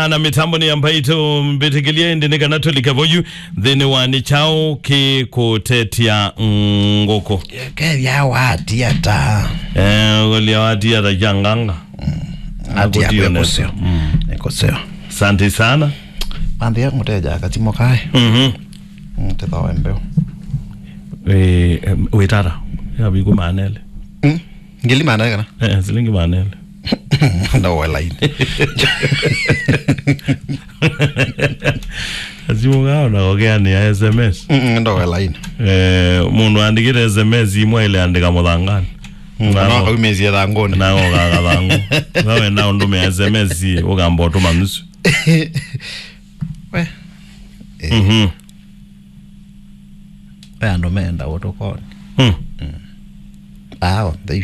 Ana mitambo ni ambaito mbetikilia ndine kanatolika voyu dhene wani chao ki kutetia ngoko. Ke ya wati ata. Wali ya wati ata janganga. Ati ya kwekoseo. Ekoseo. Asante sana. Pande ya muteja katimo kai. Mtethawa mbeo. Wetara. Ya bigu manele. Ngili manele kana? Silingi manele. No line. Azimunga na ogea ni SMS. No line. Mundu andikire SMS imwe ile andika muthangani. Na ko imezi ya ngone. Na ogaga thangu. Nawe na ndume SMS ugamba otuma nusu. We. Ando menda otokoni. Ndio.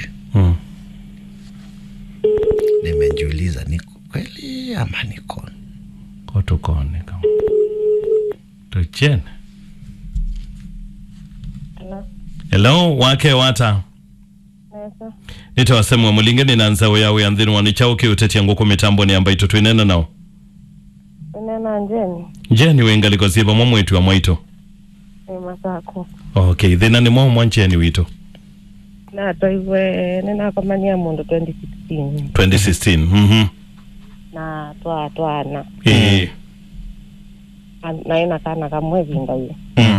Nimejiuliza ni kweli ama niko otokoni kama. Tochen. Hello, wake wata. Yes. Nitawasema mulingeni na nzao yawe andhini wanichao ki uteti yangu mitambo ni ambayo tuinena nao. Nena njeni. Njeni wenga liko ziba mwetu wa mwaito. Masako. Okay, thina ni mwancheni wito. Na toiwe nena komania mundu 2016. 2016. Na twana. Na ina kana kamwezi ndaye.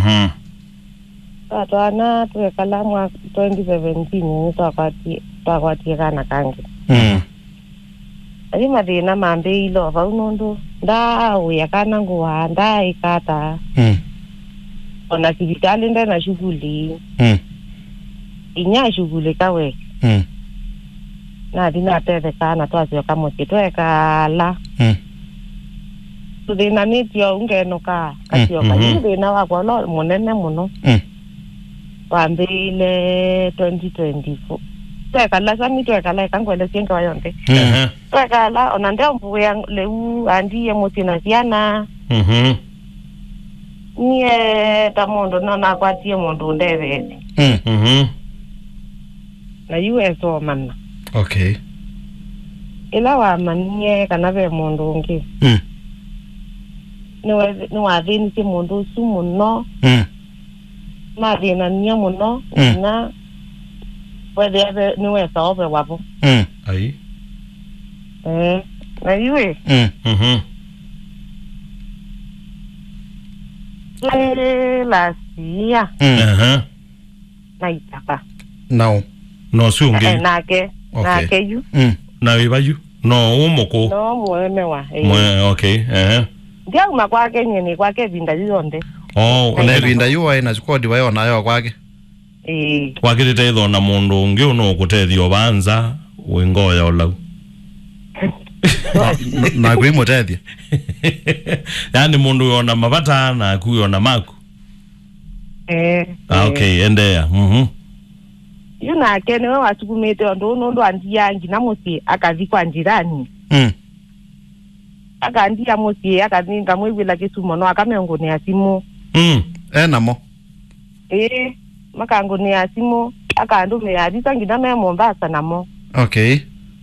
Twana tuwekala mwa 2017 twakwati kana kange. Ari mathina mambe ilo vaunundu nda uyakana nguwa nda ikata. Ona kibitali nda na shughuli. Inya shughuli kawe. Na dina tete kana twasio kamuti twekala. Tuthina nitio ungenuka kasio thina wakwa lo munene muno. Wambile 2024. Twekala sami twekala kangwele singa wayonde. Twekala ona ndio mbuya leu andie muti na ciana. Nie tamondo na kwatie mundu ndevete. Na US man. Okay. Ila wa manie kana ve mundu ngi. Ni wathini ti mundu su muno. Mathina nia muno na wethe ni wesa obe wapo. Ai. Na iwe. Lasia. Na itaka. No sunge. Nake yu. Na wibayu. No umoko. No mweme wa. Okay. Ndia umakwake nyeni kwake vinda yonde. Ona vinda yuwa ina squad wayo nayo kwake. Kwake tetho na mundu ungi uno kutethio banza wingoya olau. Na kwi mutethia. Yani mundu yona mabata na kuyona maku. Okay, endea. Yuna kene wa wasukumete ndo andiyangi na musi akazikwa njirani. Akandia musi akazinga mwibila kisumo no akamengo ni asimu. Namo. Makango ni asimu akandume yadisa ngina me Mombasa namo. Okay.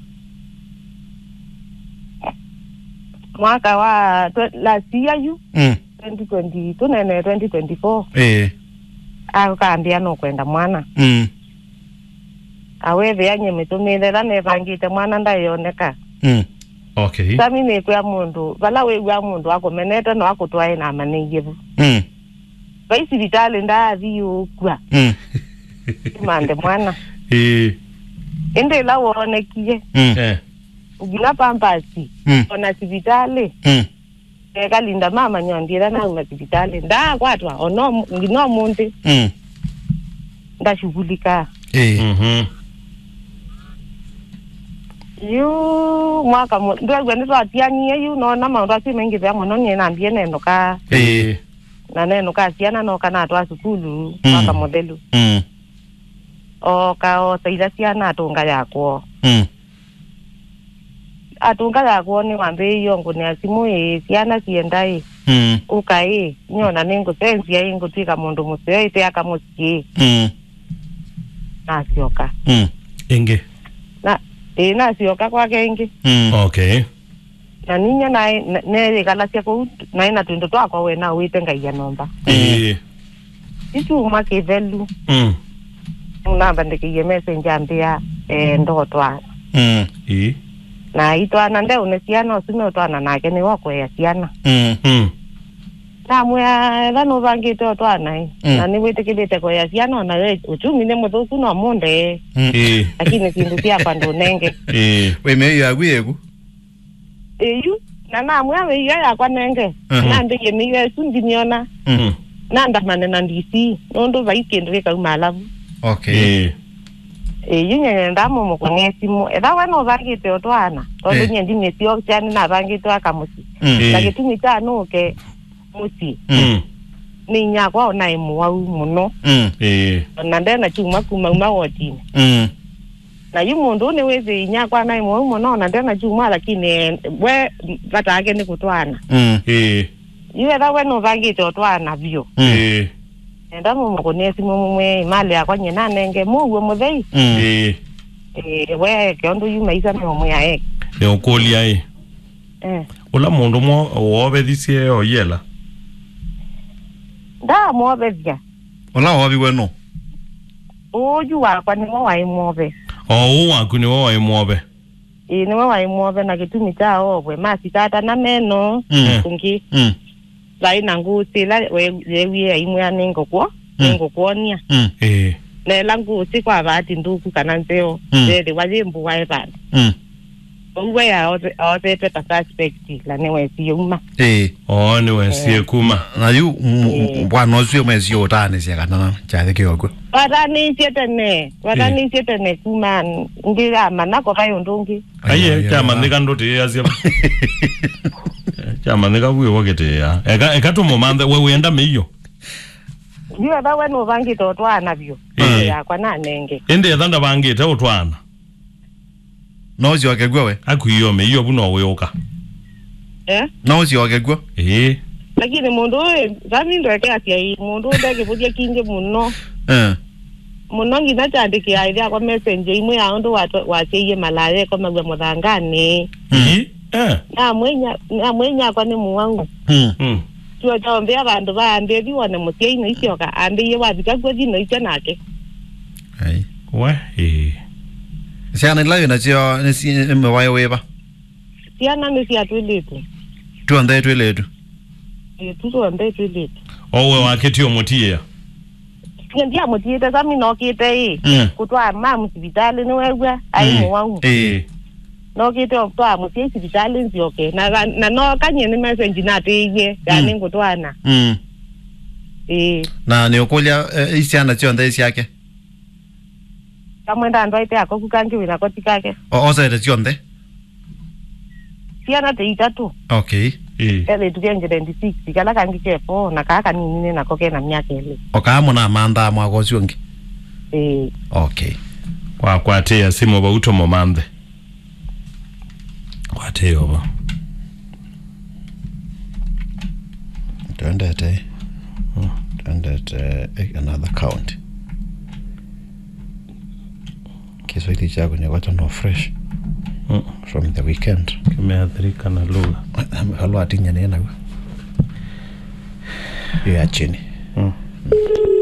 Mwaka wa last year you 2020 nene 2024. Akaambia no kwenda mwana. Awewe anye mitumile la nevangite mwana ndayoneka. Okay. Sami ne kwa mundu, bala we kwa mundu wako meneta no wako twae na manejevu. Baisi vitale ndazi ukwa. Mande mwana. Ende la wone kiye. Ugina pampasi. Ona sivitale. Kalinda mama nyondira na umasivitale. Nda kwatwa ono ngino munde. Nda shughulika. Yu mwaka ndio gwenzo atianie yu no na maundu asi mengi vya muno ni na mbie neno ka na neno ka siana no kana twa sukulu mwaka modelu o saida siana atunga yakwo atunga yakwo ni wambe yongo ni asimu siana siendai ukai nyona ningo sensi ya ingo tika mundu museo ite akamusikie na sioka enge na ina sioka kwake ingi. Okay. na ninya ne kala sia ko na ina tundo twako we na uite ngai ya nomba itu make velu una bande ke yemese njambia ndo twa na itwana nde unesiana usime utwana nake ni wako ya siana na mwa vano vangito twana na ni wite kidete ko ya siana na we uchumi ne muthu kuno monde lakini kindu pia pando nenge we me ya gwiegu eyu na mwa we ya kwa nenge na ndege mi ya sundiniona na ndamane na ndisi ndo vaikendwe ka malavu okay yinye ndamo mukongesi mu eda wano vangite otwana ndo nyendi mesio cyane na vangite akamusi lakini tano ke musi ni nyakwa ona imuwa muno na ndena chuma kuma wotini na yumundu ne weze nyakwa na imuwa muno na ndena chuma lakini we vatake ni kutwana iwe da wano vangite otwana vyo ndamo mukonesi mumwe imali yakwa nyina nenge muwe muthei we kiondo yumaisa na muya ukoli ula mundu mo wobethisie oyela da mobethia ula wobi weno uju wakwa ni wa imobe waku ni wa imobe ni wa imobe na kitumi chao we masi tata na meno kungi laina ngusi la we imwe aningo ngokuonia le langu sikwa bati nduku kana nteo le wajimbu wae bana we ya ote peta suspect la newe siyuma ni we siyekuma na yu bwana zwe mwezi otane sia kana chale kyoko watani sietene kuma ngira manako kayo ndungi aye chama ndikandoti yazia chama ndikabuye wakete ya ekatumo mande we enda meyo niwe da weno vangite otwana vyo yakwa na nenge ende thanda vangite otwana nozi wakegwa we akuyo meyo buno weoka nozi wakegwa lakini mundu zami ndo yake asia mundu ndege budye kinje muno muno ngina chandiki ya kwa messenger imwe ya ndo wache malale kwa magwe muthangane na mwenya kwa ni muwangu tuwa taombea bandu baambie biwone mutie ino isioka ambie wathika kwa dino icha nake we siana layo na cio nesi mwaye weba siana nesi atwilitu tuande tweletu tuande twilitu owe waketio mutie ndia mutie tazami nokite kutwa mamu hospitali ni wewe ai muwangu no kite opto mutie hospitali nzioke na no kanye ni message na tiye yani ngutwana na ni okolia isiana cio ndesi yake kamwenda ndo ite ako kukangi wina kotikake oza ite cio nde siana te itatu okay ele tukenje 26 kala kangi kepo na kaka nini na koke na myaka ile okamo na manda mwago ciongi okay kwa te asimo ba utomo mande kwa te yoba twendete another count Kiswahili chako ni watu no fresh from the weekend kimeathirika na lugha halo atinya nena ya chini